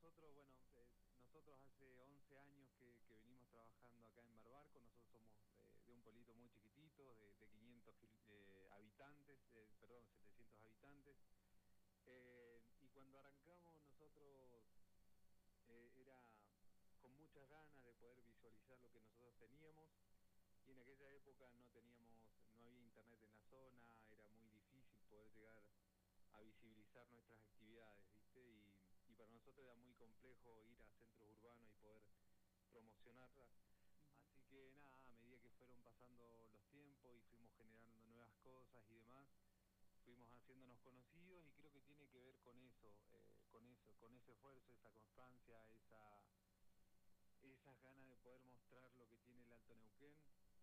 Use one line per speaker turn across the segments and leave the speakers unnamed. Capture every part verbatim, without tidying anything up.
nosotros, bueno, eh, nosotros hace once años que, que venimos trabajando acá en Barbarco. Nosotros somos eh, de un pueblito muy chiquitito, de, de quinientos eh, habitantes, eh, perdón, setecientos habitantes. Eh, y cuando arrancamos nosotros eh, era con muchas ganas de poder visualizar lo que nosotros teníamos. Y en aquella época no teníamos, no había internet en la zona, era muy difícil poder llegar a visibilizar nuestras actividades, ¿viste? Y, y para nosotros era muy complejo ir a centros urbanos y poder promocionarlas.
Ujú.
Así que nada, a medida que fueron pasando los tiempos y fuimos generando nuevas cosas y demás, fuimos haciéndonos conocidos, y creo que tiene que ver con eso, eh, con eso, con ese esfuerzo, esa constancia, esa, esas ganas de poder mostrar lo que tiene el Alto Neuquén,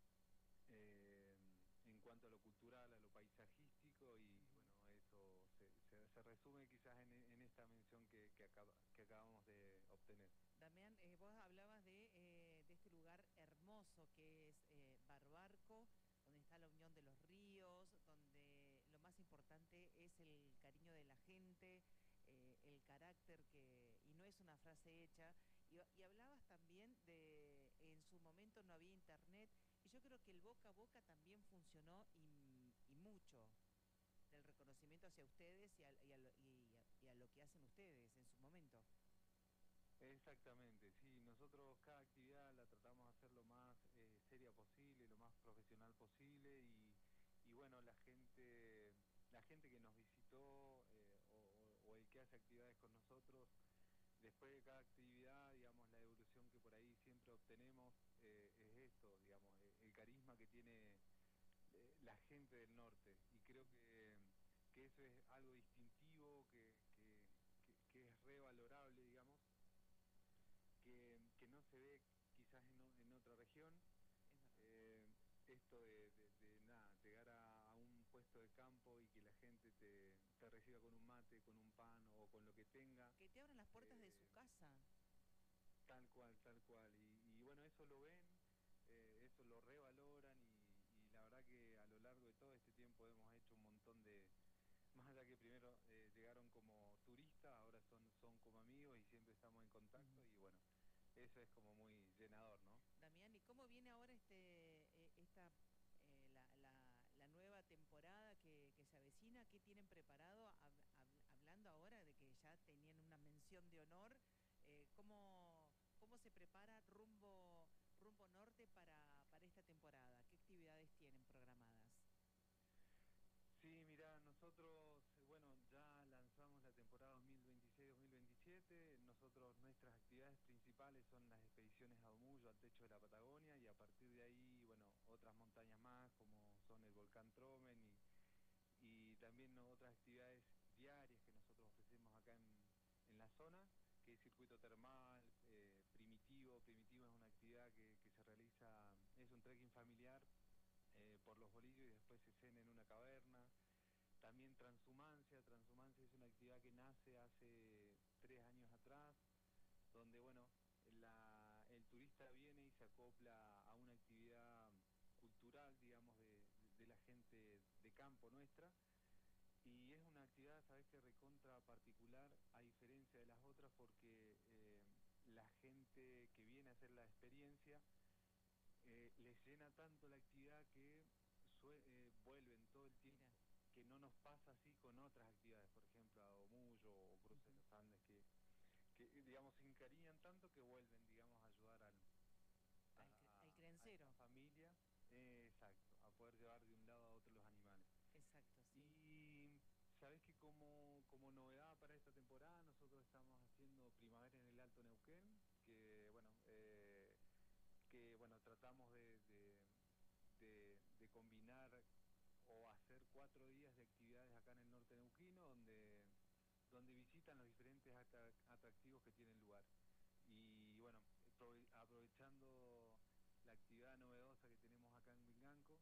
eh, en cuanto a lo cultural, a lo paisajístico. Y
Ujú.
bueno, eso se, se, se resume quizás en, en esta mención que, que, acaba, que acabamos de obtener.
Damián, eh, vos hablabas de, eh, de este lugar hermoso que es eh, Barbarco, donde está la unión de los ríos, donde lo más importante es el cariño de la gente, eh, el carácter que, y no es una frase hecha, y, y hablabas también de, en su momento no había internet, y yo creo que el boca a boca también funcionó y, y mucho del reconocimiento hacia ustedes y a, y a lo, y a- y a lo que hacen ustedes en su momento.
Exactamente, sí, nosotros cada actividad la tratamos de hacer lo más eh, seria posible, lo más profesional posible. y, y bueno, la gente, la gente que nos visitó, eh, o, o- o el que hace actividades con nosotros, después de cada actividad, digamos, la evolución que por ahí siempre obtenemos, eh, es esto, digamos, eh, el carisma que tiene eh, la gente del norte. Y creo que, que eso es algo distintivo, que, que, que, que es revalorable, digamos, que, que no se ve quizás en, o- en otra región.
Es verdad.
Eh, Esto de, de, de nada, llegar a, a un puesto de campo y que la gente te, te reciba con un mate, con un pan o con lo que tenga.
Que te abran las puertas de su
eh,
casa.
Tal cual, tal cual. Y, y bueno, eso lo ven, eh, eso lo revaloran. Y, y la verdad que a lo largo de todo este tiempo hemos hecho un montón de, más allá que primero eh, llegaron como turistas, ahora son, son como amigos y siempre estamos en contacto.
Ujú.
Y bueno, eso es como muy llenador, ¿no?
Damián, ¿y cómo viene ahora este, eh, esta, eh, la, la- la nueva temporada que, que se avecina? ¿Qué tienen preparado? Hab- hab- hablando ahora de que ya tenían una mención de honor, eh, ¿cómo, cómo se prepara rumbo, rumbo norte para, para esta temporada? ¿Qué actividades tienen programadas?
Sí, mira, nosotros, eh, bueno, ya lanzamos la temporada dos mil veintiséis-dos mil veintisiete. Nosotros, nuestras actividades principales son las expediciones a Omullo, al techo de la Patagonia, y a partir de ahí, bueno, otras montañas más, como son el volcán Tromen, y, y también, ¿no?, otras actividades diarias que nosotros ofrecemos acá en, en la zona, que es circuito termal, eh, primitivo. Primitivo es una actividad que, que se realiza, es un trekking familiar eh, por los bolillos, y después se cena en una caverna. También transhumancia. Transhumancia es una actividad que nace hace tres años atrás, donde, bueno, la, el turista viene y se acopla a una actividad cultural, digamos, de, de la gente de campo nuestra. Y es una actividad, sabes, que recontra particular, a diferencia de las otras, porque eh, la gente que viene a hacer la experiencia, eh, les llena tanto la actividad que sue- eh, vuelven todo el
Mira.
tiempo, que no nos pasa así con otras actividades, por ejemplo a Omullo o Cruce de
Ujú.
los Andes, que, que digamos se encariñan tanto que vuelven, digamos, a ayudar al,
Al, cre- al
a, a- a esta
crencero.
familia. Eh, exacto, a poder llevar de un lado a otro los animales.
Exacto, sí.
Y sabes que como, como novedad para esta temporada, nosotros estamos haciendo Primavera en el Alto Neuquén, que bueno, eh, que bueno, tratamos de, de, de, de combinar o hacer cuatro días de actividades acá en el norte neuquino, donde, donde visitan los diferentes atra- atractivos que tienen lugar. Y bueno, prove- aprovechando la actividad novedosa que tenemos acá en Winganco,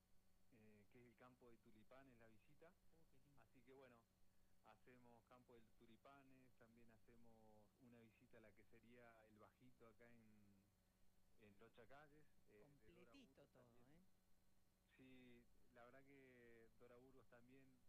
eh, que es el campo de tulipanes, la visita.
Oh, qué lindo.
Así que bueno, hacemos campo de tulipanes, también hacemos una visita a la que sería el Bajito acá en, en Locha Calles, eh, de Dora
Completito
Burgos también.
todo, ¿eh?
Sí, la verdad que Dora Burgos también